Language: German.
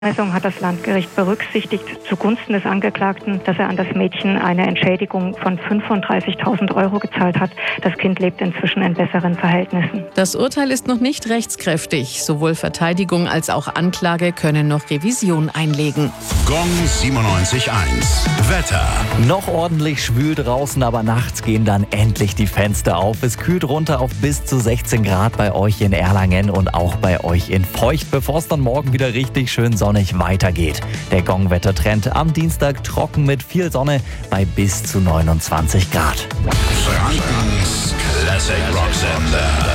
Messung hat das Landgericht berücksichtigt zugunsten des Angeklagten, dass er an das Mädchen eine Entschädigung von 35.000 € gezahlt hat. Das Kind lebt inzwischen in besseren Verhältnissen. Das Urteil ist noch nicht rechtskräftig. Sowohl Verteidigung als auch Anklage können noch Revision einlegen. Gong 97.1 Wetter. Noch ordentlich schwül draußen, aber nachts gehen dann endlich die Fenster auf. Es kühlt runter auf bis zu 16 Grad bei euch in Erlangen und auch bei euch in Feucht, bevor es dann morgen wieder richtig schön sonnig weitergeht. Der Gong-Wettertrend am Dienstag trocken mit viel Sonne bei bis zu 29 Grad. Frankens Classic Rock Sender.